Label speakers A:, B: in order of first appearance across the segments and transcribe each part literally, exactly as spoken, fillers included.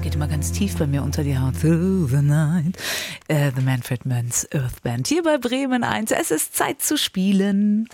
A: geht immer ganz tief bei mir unter die Haut. Through the night. Äh, The Manfred Mann's Earth Band. Hier bei Bremen eins. Es ist Zeit zu spielen.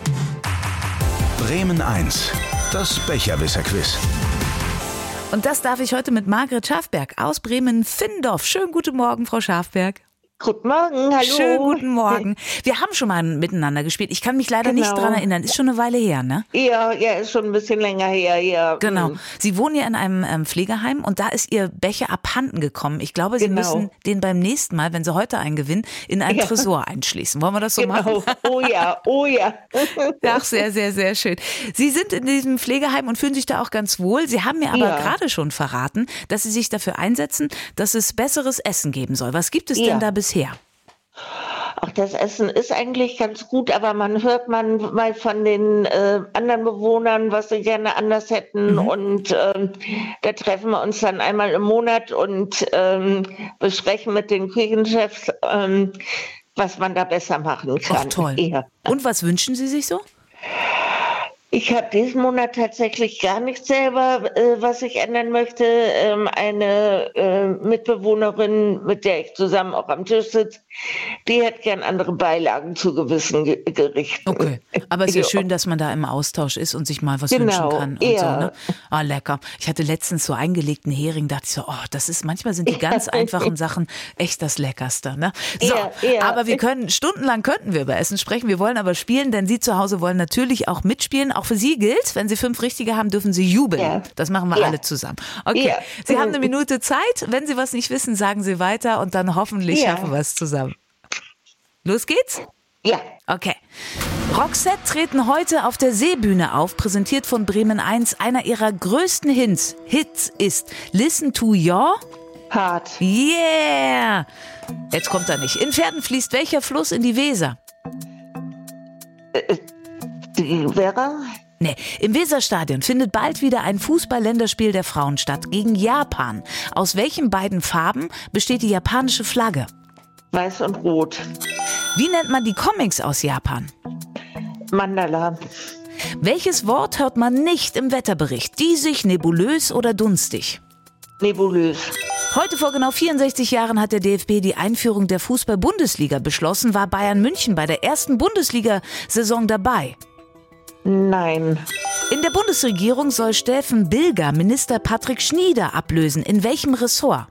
B: Bremen eins. Das Becherwisser-Quiz.
A: Und das darf ich heute mit Margret Schafberg aus Bremen-Findorf. Schönen guten Morgen, Frau Schafberg.
C: Guten Morgen, hallo.
A: Schönen guten Morgen. Wir haben schon mal miteinander gespielt. Ich kann mich leider
C: Genau.
A: nicht dran erinnern. Ist schon eine Weile her, ne?
C: Ja, ja, ist schon ein bisschen länger her, ja.
A: Genau.
C: Mhm.
A: Sie wohnen ja in einem ähm, Pflegeheim und da ist Ihr Becher abhanden gekommen. Ich glaube, Sie
C: Genau.
A: müssen den beim nächsten Mal, wenn Sie heute einen gewinnen, in einen
C: Ja.
A: Tresor einschließen. Wollen wir das so
C: Genau.
A: machen?
C: Oh ja, oh ja.
A: Ach, sehr, sehr, sehr schön. Sie sind in diesem Pflegeheim und fühlen sich da auch ganz wohl. Sie haben mir aber
C: Ja.
A: gerade schon verraten, dass Sie sich dafür einsetzen, dass es besseres Essen geben soll. Was gibt es
C: Ja.
A: denn da bisher?
C: Ach, das Essen ist eigentlich ganz gut, aber man hört man mal von den äh, anderen Bewohnern, was sie gerne anders hätten.
A: Mhm.
C: Und ähm, da treffen wir uns dann einmal im Monat und ähm, besprechen mit den Küchenchefs, ähm, was man da besser machen kann.
A: Ach, toll.
C: Ja.
A: Und was wünschen Sie sich so?
C: Ich habe diesen Monat tatsächlich gar nicht selber, äh, was ich ändern möchte. Ähm, eine äh, Mitbewohnerin, mit der ich zusammen auch am Tisch sitze, die hätte gern andere Beilagen zu gewissen Ge- Gerichten.
A: Okay, aber es ist ja
C: Ja.
A: schön, dass man da im Austausch ist und sich mal was
C: Genau,
A: wünschen kann und
C: ja.
A: so, ne? Ah, lecker. Ich hatte letztens so eingelegten Hering, dachte ich so, oh, das ist, manchmal sind die ganz einfachen Sachen echt das Leckerste, ne? So,
C: Ja, ja.
A: aber wir können, stundenlang könnten wir über Essen sprechen, wir wollen aber spielen, denn Sie zu Hause wollen natürlich auch mitspielen. Auch für Sie gilt, wenn Sie fünf Richtige haben, dürfen Sie jubeln.
C: Ja.
A: Das machen wir
C: Ja.
A: alle zusammen. Okay,
C: Ja.
A: Sie haben eine Minute Zeit. Wenn Sie was nicht wissen, sagen Sie weiter und dann hoffentlich
C: Ja.
A: schaffen wir es zusammen. Los geht's?
C: Ja,
A: Okay. Roxette treten heute auf der Seebühne auf, präsentiert von Bremen eins. Einer ihrer größten Hits, Hits ist Listen to Your...
C: hart.
A: Yeah! Jetzt kommt er nicht. In Pferden fließt welcher Fluss in die Weser?
C: Die Vera?
A: Nee, im Weserstadion findet bald wieder ein Fußball-Länderspiel der Frauen statt gegen Japan. Aus welchen beiden Farben besteht die japanische Flagge?
C: Weiß und Rot.
A: Wie nennt man die Comics aus Japan?
C: Mandala.
A: Welches Wort hört man nicht im Wetterbericht? Diesig, nebulös oder dunstig?
C: Nebulös.
A: Heute vor genau vierundsechzig Jahren hat der D F B die Einführung der Fußball-Bundesliga beschlossen. War Bayern München bei der ersten Bundesliga-Saison dabei?
C: Nein.
A: In der Bundesregierung soll Steffen Bilger Minister Patrick Schnieder ablösen. In welchem Ressort?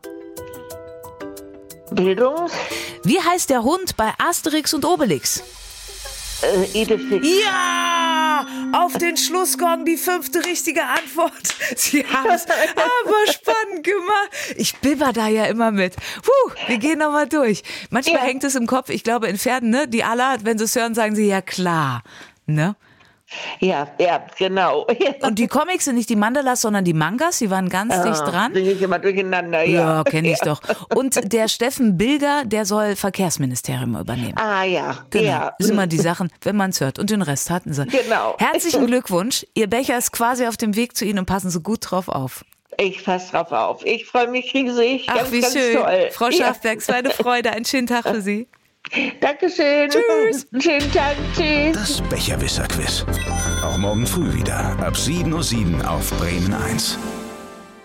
C: Bildung?
A: Wie heißt der Hund bei Asterix und Obelix?
C: Äh, Edefix.
A: Ja! Auf den Schlussgong die fünfte richtige Antwort. Sie haben es aber spannend gemacht. Ich bibber da ja immer mit. Puh, wir gehen nochmal durch. Manchmal
C: Ja.
A: hängt es im Kopf. Ich glaube in Pferden, ne? Die Allah, wenn sie es hören, sagen sie ja klar. Ne?
C: Ja, ja, genau.
A: Und die Comics sind nicht die Mandalas, sondern die Mangas. Sie waren ganz dicht dran.
C: Bringe ich immer durcheinander, ja.
A: Ja, kenne ich doch. Und der Steffen Bilger, der soll Verkehrsministerium übernehmen.
C: Ah ja,
A: Genau.
C: ja.
A: Das sind immer die Sachen, wenn man es hört. Und den Rest hatten sie.
C: Genau.
A: Herzlichen Glückwunsch. Ihr Becher ist quasi auf dem Weg zu Ihnen und passen Sie gut drauf auf.
C: Ich passe drauf auf. Ich freue mich riesig.
A: Ach,
C: ganz,
A: wie
C: ganz
A: schön.
C: toll.
A: Frau Schafberg, es war eine Freude. Einen schönen Tag für Sie.
C: Ja. Dankeschön.
A: Tschüss.
C: Schönen Tag. Tschüss.
B: Das Becherwisser-Quiz. Auch morgen früh wieder ab sieben Uhr sieben auf Bremen eins.